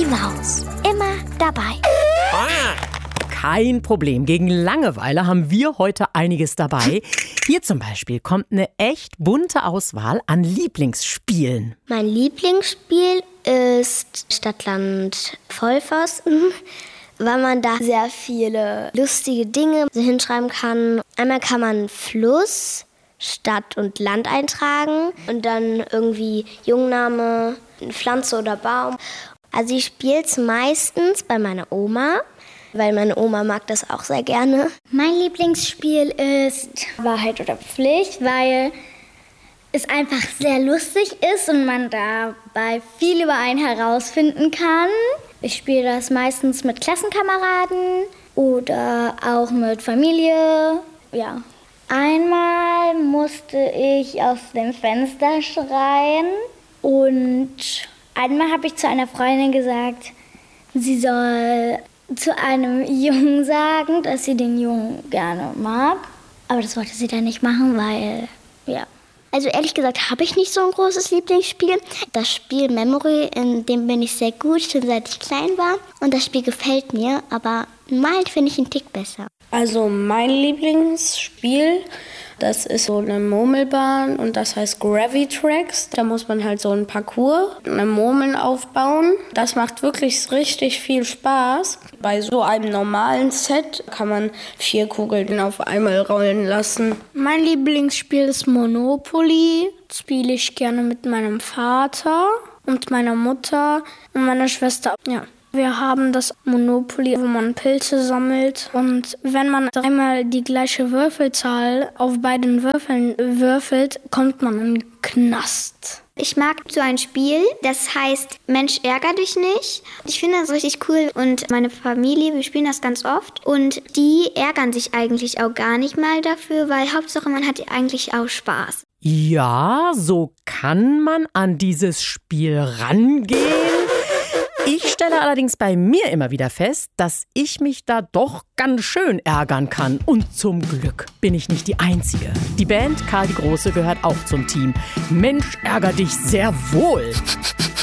Maus. Immer dabei. Kein Problem. Gegen Langeweile haben wir heute einiges dabei. Hier zum Beispiel kommt eine echt bunte Auswahl an Lieblingsspielen. Mein Lieblingsspiel ist Stadtland Vollpfosten, weil man da sehr viele lustige Dinge hinschreiben kann. Einmal kann man Fluss, Stadt und Land eintragen und dann irgendwie Jungname, Pflanze oder Baum. Also ich spiele es meistens bei meiner Oma, weil meine Oma mag das auch sehr gerne. Mein Lieblingsspiel ist Wahrheit oder Pflicht, weil es einfach sehr lustig ist und man dabei viel über einen herausfinden kann. Ich spiele das meistens mit Klassenkameraden oder auch mit Familie. Ja. Einmal musste ich aus dem Fenster schreien und einmal habe ich zu einer Freundin gesagt, sie soll zu einem Jungen sagen, dass sie den Jungen gerne mag. Aber das wollte sie dann nicht machen, weil, ja. Also ehrlich gesagt habe ich nicht so ein großes Lieblingsspiel. Das Spiel Memory, in dem bin ich sehr gut, schon seit ich klein war. Und das Spiel gefällt mir, aber Malen finde ich einen Tick besser. Also mein Lieblingsspiel, das ist so eine Murmelbahn und das heißt Gravitrax. Da muss man halt so ein Parcours, eine Murmeln aufbauen. Das macht wirklich richtig viel Spaß. Bei so einem normalen Set kann man 4 Kugeln auf einmal rollen lassen. Mein Lieblingsspiel ist Monopoly. Das spiele ich gerne mit meinem Vater und meiner Mutter und meiner Schwester. Ja. Wir haben das Monopoly, wo man Pilze sammelt. Und wenn man dreimal die gleiche Würfelzahl auf beiden Würfeln würfelt, kommt man in den Knast. Ich mag so ein Spiel, das heißt Mensch, ärger dich nicht. Ich finde das richtig cool und meine Familie, wir spielen das ganz oft. Und die ärgern sich eigentlich auch gar nicht mal dafür, weil Hauptsache man hat eigentlich auch Spaß. Ja, so kann man an dieses Spiel rangehen. Ich stelle allerdings bei mir immer wieder fest, dass ich mich da doch ganz schön ärgern kann. Und zum Glück bin ich nicht die Einzige. Die Band Karl die Große gehört auch zum Team. Mensch, ärger dich sehr wohl.